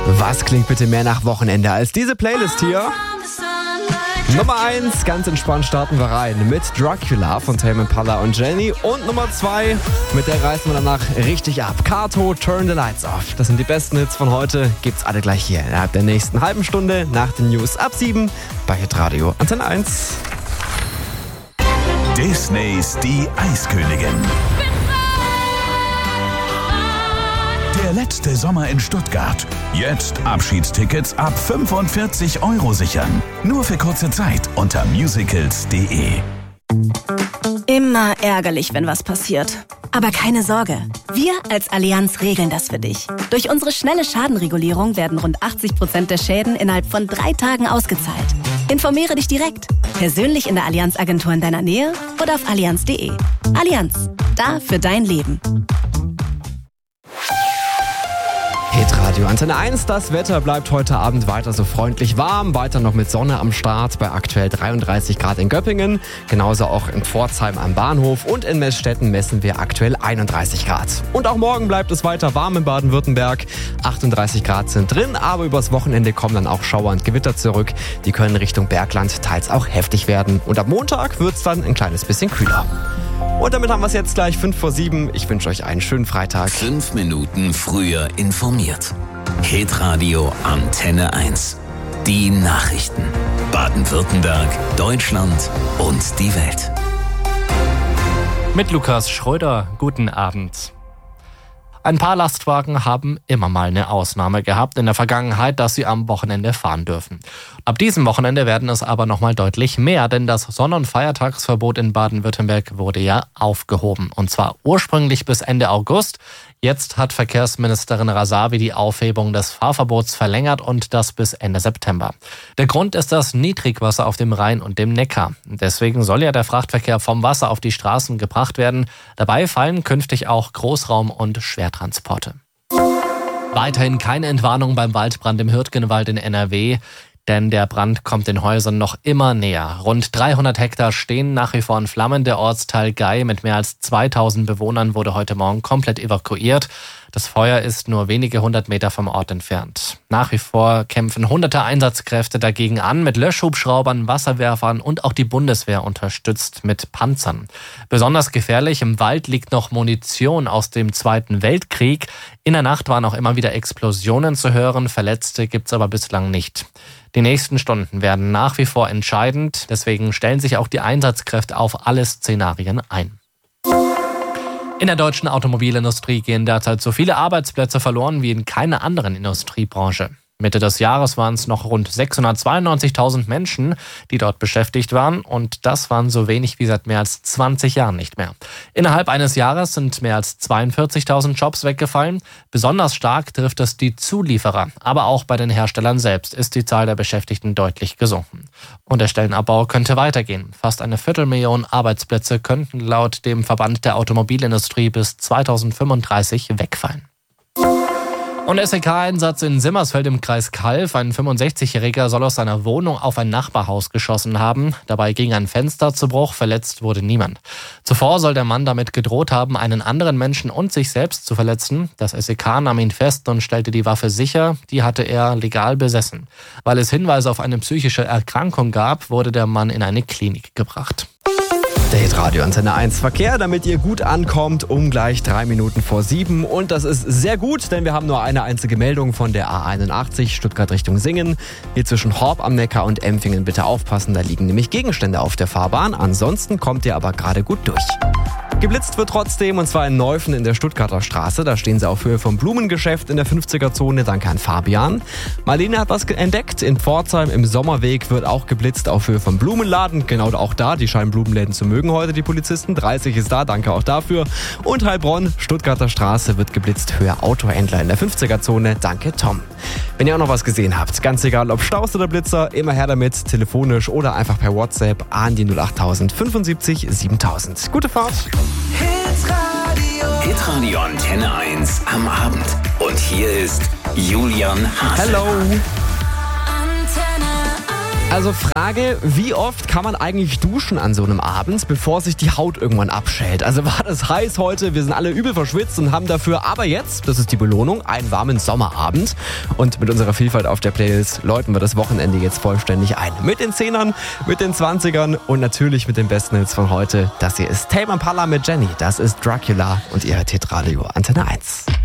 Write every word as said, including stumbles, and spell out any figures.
Was klingt bitte mehr nach Wochenende als diese Playlist hier? Nummer eins, ganz entspannt starten wir rein mit Dracula von Tame Impala und Jenny. Und Nummer zwei, mit der reißen wir danach richtig ab. Kato, Turn the Lights Off. Das sind die besten Hits von heute. Gibt's alle gleich hier innerhalb der nächsten halben Stunde nach den News ab sieben bei Hitradio Antenne eins. Disneys Die Eiskönigin. Der letzte Sommer in Stuttgart. Jetzt Abschiedstickets ab fünfundvierzig Euro sichern. Nur für kurze Zeit unter musicals punkt de. Immer ärgerlich, wenn was passiert. Aber keine Sorge, wir als Allianz regeln das für dich. Durch unsere schnelle Schadenregulierung werden rund achtzig Prozent der Schäden innerhalb von drei Tagen ausgezahlt. Informiere dich direkt, persönlich in der Allianz-Agentur in deiner Nähe oder auf allianz punkt de. Allianz, da für dein Leben. Hitradio Antenne eins, das Wetter bleibt heute Abend weiter so freundlich warm, weiter noch mit Sonne am Start bei aktuell dreiunddreißig Grad in Göppingen, genauso auch in Pforzheim am Bahnhof und in Meßstetten messen wir aktuell einunddreißig Grad. Und auch morgen bleibt es weiter warm in Baden-Württemberg, achtunddreißig Grad sind drin, aber übers Wochenende kommen dann auch Schauer und Gewitter zurück, die können Richtung Bergland teils auch heftig werden und ab Montag wird es dann ein kleines bisschen kühler. Und damit haben wir es jetzt gleich fünf vor sieben. Ich wünsche euch einen schönen Freitag. Fünf Minuten früher informiert. Hitradio Antenne eins. Die Nachrichten. Baden-Württemberg, Deutschland und die Welt. Mit Lukas Schröder, guten Abend. Ein paar Lastwagen haben immer mal eine Ausnahme gehabt in der Vergangenheit, dass sie am Wochenende fahren dürfen. Ab diesem Wochenende werden es aber nochmal deutlich mehr, denn das Sonn- und Feiertagsverbot in Baden-Württemberg wurde ja aufgehoben. Und zwar ursprünglich bis Ende August. Jetzt hat Verkehrsministerin Rasavi die Aufhebung des Fahrverbots verlängert und das bis Ende September. Der Grund ist das Niedrigwasser auf dem Rhein und dem Neckar. Deswegen soll ja der Frachtverkehr vom Wasser auf die Straßen gebracht werden. Dabei fallen künftig auch Großraum- und Schwertransporte. Weiterhin keine Entwarnung beim Waldbrand im Hürtgenwald in N R W. Denn der Brand kommt den Häusern noch immer näher. Rund dreihundert Hektar stehen nach wie vor in Flammen. Der Ortsteil Gei mit mehr als zweitausend Bewohnern wurde heute Morgen komplett evakuiert. Das Feuer ist nur wenige hundert Meter vom Ort entfernt. Nach wie vor kämpfen hunderte Einsatzkräfte dagegen an, mit Löschhubschraubern, Wasserwerfern und auch die Bundeswehr unterstützt mit Panzern. Besonders gefährlich, im Wald liegt noch Munition aus dem Zweiten Weltkrieg. In der Nacht waren auch immer wieder Explosionen zu hören, Verletzte gibt's aber bislang nicht. Die nächsten Stunden werden nach wie vor entscheidend, deswegen stellen sich auch die Einsatzkräfte auf alle Szenarien ein. In der deutschen Automobilindustrie gehen derzeit so viele Arbeitsplätze verloren wie in keiner anderen Industriebranche. Mitte des Jahres waren es noch rund sechshundertzweiundneunzigtausend Menschen, die dort beschäftigt waren, und das waren so wenig wie seit mehr als zwanzig Jahren nicht mehr. Innerhalb eines Jahres sind mehr als zweiundvierzigtausend Jobs weggefallen. Besonders stark trifft es die Zulieferer, aber auch bei den Herstellern selbst ist die Zahl der Beschäftigten deutlich gesunken. Und der Stellenabbau könnte weitergehen. Fast eine Viertelmillion Arbeitsplätze könnten laut dem Verband der Automobilindustrie bis zweitausendfünfunddreißig wegfallen. Und S E K-Einsatz in Simmersfeld im Kreis Calw. Ein fünfundsechzigjähriger soll aus seiner Wohnung auf ein Nachbarhaus geschossen haben. Dabei ging ein Fenster zu Bruch, verletzt wurde niemand. Zuvor soll der Mann damit gedroht haben, einen anderen Menschen und sich selbst zu verletzen. Das S E K nahm ihn fest und stellte die Waffe sicher. Die hatte er legal besessen. Weil es Hinweise auf eine psychische Erkrankung gab, wurde der Mann in eine Klinik gebracht. Der Hitradio Antenne eins Verkehr, damit ihr gut ankommt, um gleich drei Minuten vor sieben. Und das ist sehr gut, denn wir haben nur eine einzige Meldung von der A einundachtzig Stuttgart Richtung Singen. Hier zwischen Horb am Neckar und Empfingen bitte aufpassen, da liegen nämlich Gegenstände auf der Fahrbahn. Ansonsten kommt ihr aber gerade gut durch. Geblitzt wird trotzdem, und zwar in Neufen in der Stuttgarter Straße. Da stehen sie auf Höhe vom Blumengeschäft in der fünfziger-Zone. Danke an Fabian. Marlene hat was entdeckt. In Pforzheim im Sommerweg wird auch geblitzt auf Höhe vom Blumenladen. Genau auch da, die scheinen Blumenläden zu mögen heute, die Polizisten. dreißig ist da, danke auch dafür. Und Heilbronn, Stuttgarter Straße, wird geblitzt Höhe Autohändler in der fünfziger-Zone. Danke Tom. Wenn ihr auch noch was gesehen habt, ganz egal ob Staus oder Blitzer, immer her damit, telefonisch oder einfach per WhatsApp an die null acht null fünfundsiebzig siebentausend. Gute Fahrt! Hitradio. Hitradio Antenne eins am Abend. Und hier ist Julian Haase. Hello! Also Frage, wie oft kann man eigentlich duschen an so einem Abend, bevor sich die Haut irgendwann abschält? Also war das heiß heute, wir sind alle übel verschwitzt und haben dafür aber jetzt, das ist die Belohnung, einen warmen Sommerabend. Und mit unserer Vielfalt auf der Playlist läuten wir das Wochenende jetzt vollständig ein. Mit den Zehnern, mit den Zwanzigern und natürlich mit den besten Hits von heute. Das hier ist Tame Impala mit Jenny, das ist Dracula und ihr hört Hitradio Antenne eins.